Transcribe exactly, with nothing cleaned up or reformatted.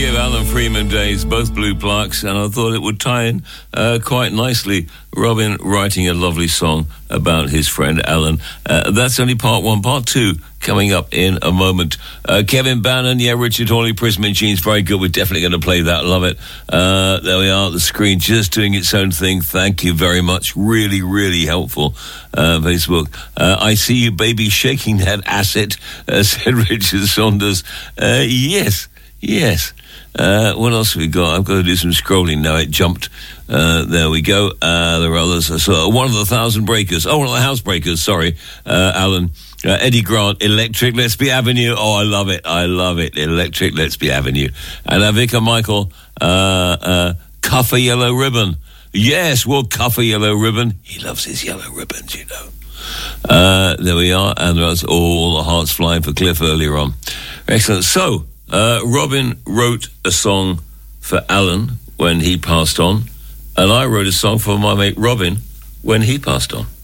give Alan Freeman days, both blue plaques, and I thought it would tie in uh, quite nicely. Robin writing a lovely song about his friend Alan. Uh, that's only part one. Part two coming up in a moment. Uh, Kevin Bannon, yeah, Richard Hawley, Prism Jeans, very good. We're definitely going to play that. Love it. Uh, there we are, the screen just doing its own thing. Thank you very much. Really, really helpful. Uh, Facebook. Uh, I see you, baby, shaking that asset, uh, said Richard Saunders. Uh, yes, yes. Uh, what else have we got? I've got to do some scrolling now. It jumped. Uh, there we go. Uh, there are others. So one of the Thousand Breakers. Oh, one of the Housebreakers. Sorry, uh, Alan. Uh, Eddie Grant, Electric Let's Be Avenue. Oh, I love it. I love it. Electric Let's Be Avenue. And Avika Michael, uh, uh, Cuff a Yellow Ribbon. Yes, well, Cuff a Yellow Ribbon. He loves his yellow ribbons, you know. Uh, there we are. And there's all the hearts flying for Cliff earlier on. Excellent. So, Uh, Robin wrote a song for Alan when he passed on, and I wrote a song for my mate Robin when he passed on.